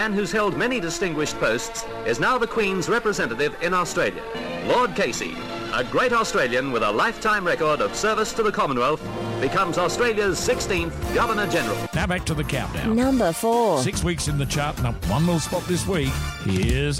man who's held many distinguished posts is now the Queen's representative in Australia. Lord Casey, a great Australian with a lifetime record of service to the Commonwealth, becomes Australia's 16th Governor-General. Now back to the countdown. Number 4. 6 weeks in the chart and up one little spot this week. Here's